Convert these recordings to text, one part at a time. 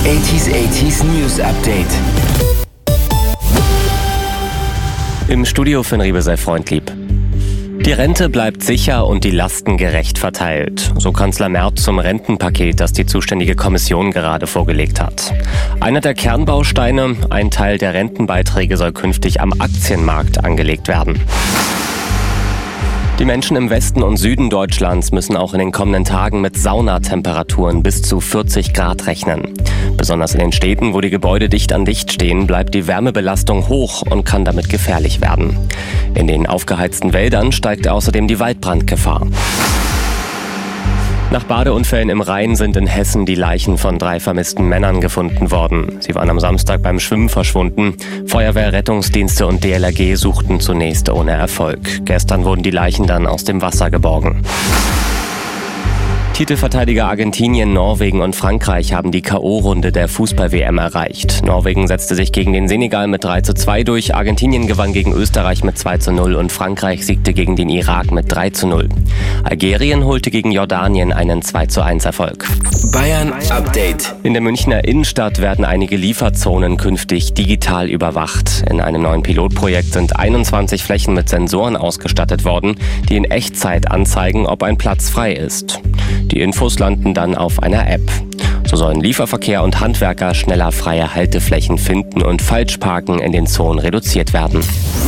80s News Update. Im Studio Finn Riebe sei freundlieb. Die Rente bleibt sicher und die Lasten gerecht verteilt. So Kanzler Merz zum Rentenpaket, das die zuständige Kommission gerade vorgelegt hat. Einer der Kernbausteine, ein Teil der Rentenbeiträge soll künftig am Aktienmarkt angelegt werden. Die Menschen im Westen und Süden Deutschlands müssen auch in den kommenden Tagen mit Saunatemperaturen bis zu 40 Grad rechnen. Besonders in den Städten, wo die Gebäude dicht an dicht stehen, bleibt die Wärmebelastung hoch und kann damit gefährlich werden. In den aufgeheizten Wäldern steigt außerdem die Waldbrandgefahr. Nach Badeunfällen im Rhein sind in Hessen die Leichen von 3 vermissten Männern gefunden worden. Sie waren am Samstag beim Schwimmen verschwunden. Feuerwehr, Rettungsdienste und DLRG suchten zunächst ohne Erfolg. Gestern wurden die Leichen dann aus dem Wasser geborgen. Titelverteidiger Argentinien, Norwegen und Frankreich haben die K.O.-Runde der Fußball-WM erreicht. Norwegen setzte sich gegen den Senegal mit 3:2 durch, Argentinien gewann gegen Österreich mit 2:0 und Frankreich siegte gegen den Irak mit 3:0. Algerien holte gegen Jordanien einen 2:1 Erfolg. Bayern Update. In der Münchner Innenstadt werden einige Lieferzonen künftig digital überwacht. In einem neuen Pilotprojekt sind 21 Flächen mit Sensoren ausgestattet worden, die in Echtzeit anzeigen, ob ein Platz frei ist. Die Infos landen dann auf einer App. So sollen Lieferverkehr und Handwerker schneller freie Halteflächen finden und Falschparken in den Zonen reduziert werden.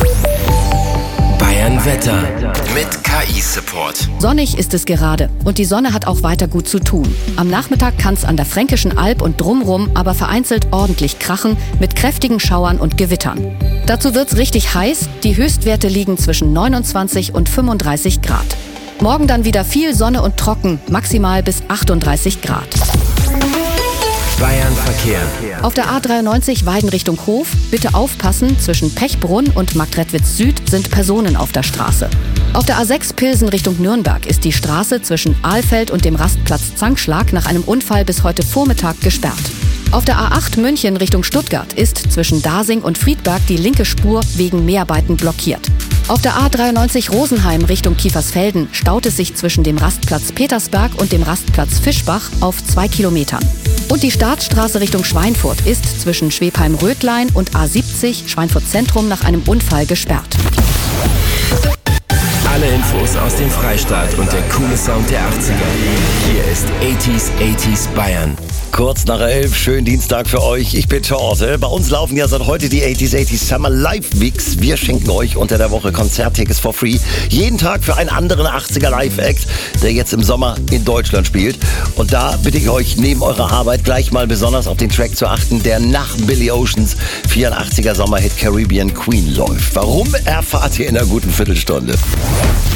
Bayern Wetter mit KI-Support. Sonnig ist es gerade und die Sonne hat auch weiter gut zu tun. Am Nachmittag kann es an der Fränkischen Alb und drumrum aber vereinzelt ordentlich krachen mit kräftigen Schauern und Gewittern. Dazu wird's richtig heiß. Die Höchstwerte liegen zwischen 29 und 35 Grad. Morgen dann wieder viel Sonne und trocken, maximal bis 38 Grad. Bayern Verkehr. Auf der A93 Weiden Richtung Hof, bitte aufpassen, zwischen Pechbrunn und Marktredwitz Süd sind Personen auf der Straße. Auf der A6 Pilsen Richtung Nürnberg ist die Straße zwischen Ahlfeld und dem Rastplatz Zankschlag nach einem Unfall bis heute Vormittag gesperrt. Auf der A8 München Richtung Stuttgart ist zwischen Dasing und Friedberg die linke Spur wegen Mehrarbeiten blockiert. Auf der A93 Rosenheim Richtung Kiefersfelden staut es sich zwischen dem Rastplatz Petersberg und dem Rastplatz Fischbach auf 2 Kilometern. Und die Staatsstraße Richtung Schweinfurt ist zwischen Schwebheim-Rötlein und A70 Schweinfurt Zentrum nach einem Unfall gesperrt. Alle Infos aus dem Freistaat und der coole Sound der 80er. Hier ist 80s Bayern. Kurz nach 11, schönen Dienstag für euch. Ich bin Torte. Bei uns laufen ja seit heute die 80s Summer Live Weeks. Wir schenken euch unter der Woche Konzerttickets for free. Jeden Tag für einen anderen 80er Live-Act, der jetzt im Sommer in Deutschland spielt. Und da bitte ich euch, neben eurer Arbeit gleich mal besonders auf den Track zu achten, der nach Billy Oceans 84er Sommerhit Caribbean Queen läuft. Warum, erfahrt ihr in einer guten Viertelstunde.